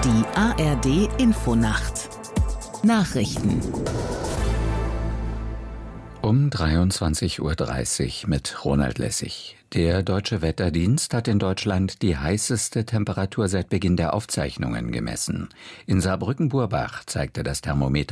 Die ARD Infonacht Nachrichten um 23:30 Uhr mit Ronald Lessig. Der Deutsche Wetterdienst hat in Deutschland die heißeste Temperatur seit Beginn der Aufzeichnungen gemessen. In Saarbrücken-Burbach zeigte das Thermometer